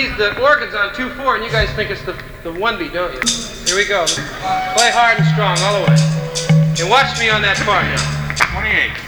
the organ's on 2/4, and you guys think it's the 1 beat, don't you? Here we go. Play hard and strong all the way. And watch me on that part now. 28.